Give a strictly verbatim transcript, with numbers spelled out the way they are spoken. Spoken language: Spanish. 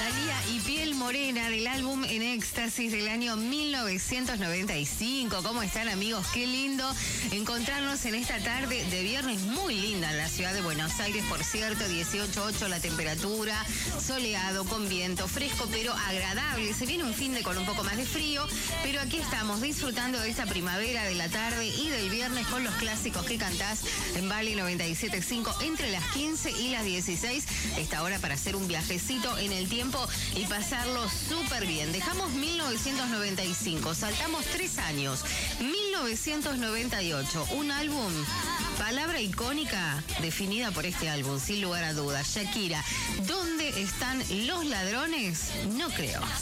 Thalía y Piel Morena del álbum En Éxtasis del año mil novecientos noventa y cinco. ¿Cómo están, amigos? Qué lindo encontrarnos en esta tarde de viernes muy linda en la ciudad de Buenos Aires, por cierto, dieciocho punto ocho la temperatura, soleado, con viento, fresco pero agradable. Se viene un fin de con un poco más de frío, pero aquí estamos disfrutando de esta primavera, de la tarde y del viernes con los clásicos que cantás en Bali noventa y siete punto cinco entre las quince y las dieciséis. Esta hora para hacer un viajecito en el tiempo y pasarlo súper bien. Dejamos mil novecientos noventa y cinco, saltamos tres años. mil novecientos noventa y ocho, un álbum, palabra icónica definida por este álbum, sin lugar a dudas. Shakira, ¿dónde están los ladrones? No creo.